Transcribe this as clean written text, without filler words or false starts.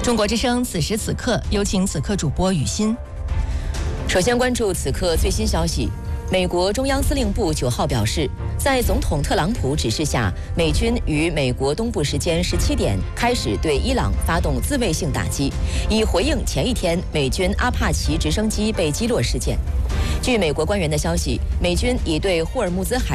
中国之声此时此刻，有请此刻主播雨欣。 首先关注此刻最新消息。美国中央司令部9号表示，在总统特朗普指示下，美军于美国东部时间17点开始对伊朗发动自卫性打击，以回应前一天美军阿帕奇直升机被击落事件。据美国官员的消息，美军已对霍尔木兹海